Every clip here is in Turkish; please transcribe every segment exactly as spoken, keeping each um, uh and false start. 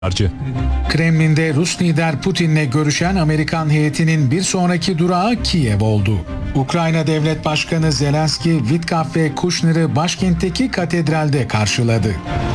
Kremlin'de Rus lider Putin'le görüşen Amerikan heyetinin bir sonraki durağı Kiev oldu. Ukrayna Devlet Başkanı Zelenski, Witkoff ve Kushner'ı başkentteki katedralde karşıladı.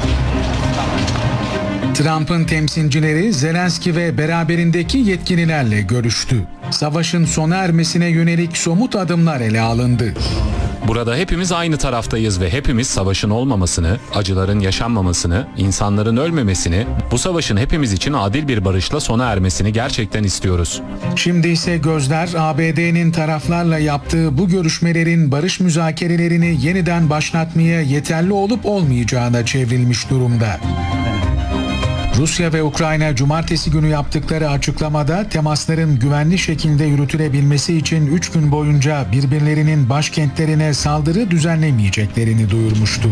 Trump'ın temsilcileri Zelenski ve beraberindeki yetkililerle görüştü. Savaşın sona ermesine yönelik somut adımlar ele alındı. Burada hepimiz aynı taraftayız ve hepimiz savaşın olmamasını, acıların yaşanmamasını, insanların ölmemesini, bu savaşın hepimiz için adil bir barışla sona ermesini gerçekten istiyoruz. Şimdi ise gözler A B D'nin taraflarla yaptığı bu görüşmelerin barış müzakerelerini yeniden başlatmaya yeterli olup olmayacağına çevrilmiş durumda. Rusya ve Ukrayna cumartesi günü yaptıkları açıklamada temasların güvenli şekilde yürütülebilmesi için üç gün boyunca birbirlerinin başkentlerine saldırı düzenlemeyeceklerini duyurmuştu.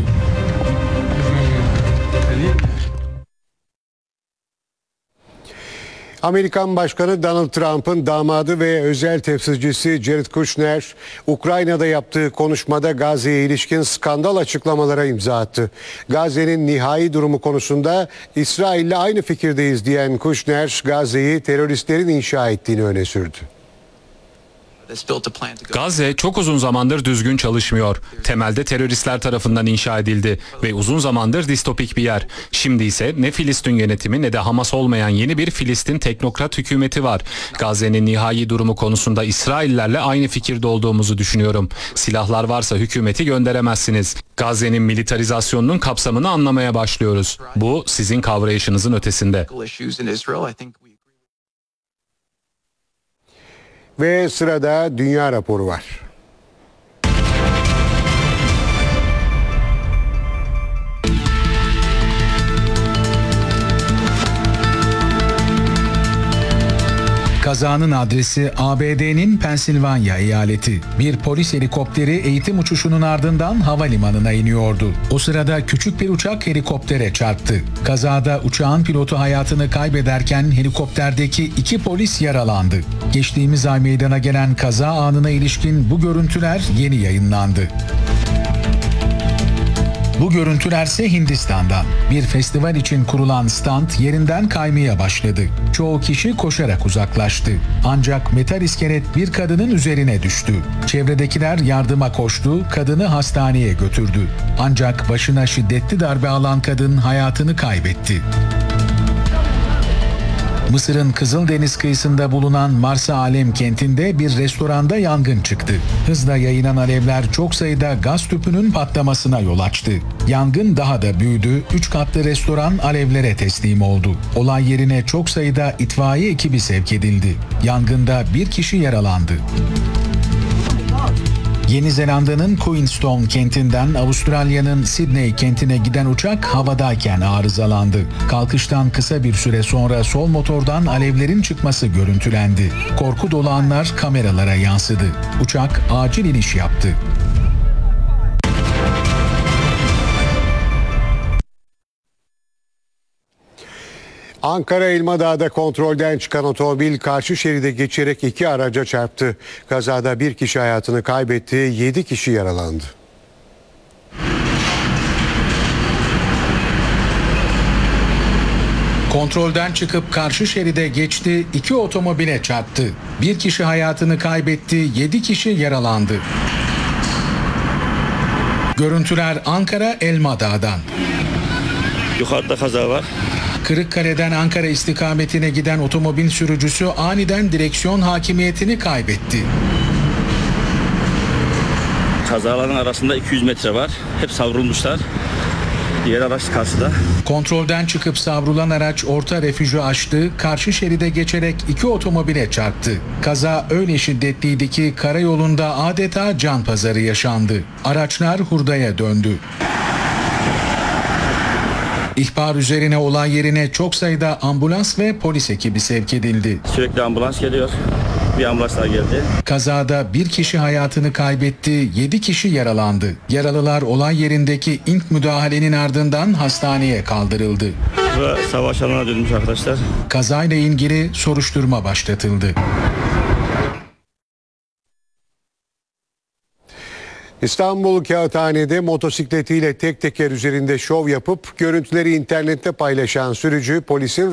Amerikan Başkanı Donald Trump'ın damadı ve özel temsilcisi Jared Kushner, Ukrayna'da yaptığı konuşmada Gazze'ye ilişkin skandal açıklamalara imza attı. Gazze'nin nihai durumu konusunda İsrail'le aynı fikirdeyiz diyen Kushner, Gazze'yi teröristlerin inşa ettiğini öne sürdü. Gazze çok uzun zamandır düzgün çalışmıyor. Temelde teröristler tarafından inşa edildi ve uzun zamandır distopik bir yer. Şimdi ise ne Filistin yönetimi ne de Hamas olmayan yeni bir Filistin teknokrat hükümeti var. Gazze'nin nihai durumu konusunda İsraillerle aynı fikirde olduğumuzu düşünüyorum. Silahlar varsa hükümeti gönderemezsiniz. Gazze'nin militarizasyonunun kapsamını anlamaya başlıyoruz. Bu sizin kavrayışınızın ötesinde. Ve sırada dünya raporu var. Kazanın adresi A B D'nin Pensilvanya eyaleti. Bir polis helikopteri eğitim uçuşunun ardından havalimanına iniyordu. O sırada küçük bir uçak helikoptere çarptı. Kazada uçağın pilotu hayatını kaybederken helikopterdeki iki polis yaralandı. Geçtiğimiz ay meydana gelen kaza anına ilişkin bu görüntüler yeni yayınlandı. Bu görüntülerse Hindistan'dan. Bir festival için kurulan stand yerinden kaymaya başladı. Çoğu kişi koşarak uzaklaştı. Ancak metal iskelet bir kadının üzerine düştü. Çevredekiler yardıma koştu, kadını hastaneye götürdü. Ancak başına şiddetli darbe alan kadın hayatını kaybetti. Mısır'ın Kızıldeniz kıyısında bulunan Marsa Alem kentinde bir restoranda yangın çıktı. Hızla yayılan alevler çok sayıda gaz tüpünün patlamasına yol açtı. Yangın daha da büyüdü, üç katlı restoran alevlere teslim oldu. Olay yerine çok sayıda itfaiye ekibi sevk edildi. Yangında bir kişi yaralandı. Yeni Zelanda'nın Queenstown kentinden Avustralya'nın Sydney kentine giden uçak havadayken arızalandı. Kalkıştan kısa bir süre sonra sol motordan alevlerin çıkması görüntülendi. Korku dolu anlar kameralara yansıdı. Uçak acil iniş yaptı. Ankara Elmadağ'da kontrolden çıkan otomobil karşı şeride geçerek iki araca çarptı. Kazada bir kişi hayatını kaybetti, yedi kişi yaralandı. Kontrolden çıkıp karşı şeride geçti, iki otomobile çarptı. Bir kişi hayatını kaybetti, yedi kişi yaralandı. Görüntüler Ankara Elmadağ'dan. Yukarıda kaza var. Kırıkkale'den Ankara istikametine giden otomobil sürücüsü aniden direksiyon hakimiyetini kaybetti. Kazaların arasında iki yüz metre var. Hep savrulmuşlar. Diğer araç karşıda. Kontrolden çıkıp savrulan araç orta refüjü aştı, karşı şeride geçerek iki otomobile çarptı. Kaza öyle şiddetliydi ki karayolunda adeta can pazarı yaşandı. Araçlar hurdaya döndü. İhbar üzerine olay yerine çok sayıda ambulans ve polis ekibi sevk edildi. Sürekli ambulans geliyor. Bir ambulans daha geldi. Kazada bir kişi hayatını kaybetti, yedi kişi yaralandı. Yaralılar olay yerindeki ilk müdahalenin ardından hastaneye kaldırıldı. Ve savaş alanına dönmüş arkadaşlar. Kazayla ilgili soruşturma başlatıldı. İstanbul Kağıthane'de motosikletiyle tek teker üzerinde şov yapıp görüntüleri internette paylaşan sürücü polisin